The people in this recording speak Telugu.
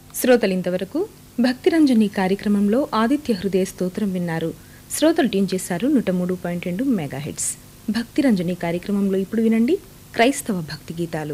శ్రోతలు ఇంతవరకు భక్తిరంజని కార్యక్రమంలో ఆదిత్య హృదయ స్తోత్రం విన్నారు. శ్రోతలు ట్యూన్ చేశారు 103.2 మెగాహెట్స్. భక్తిరంజని కార్యక్రమంలో ఇప్పుడు వినండి క్రైస్తవ భక్తి గీతాలు.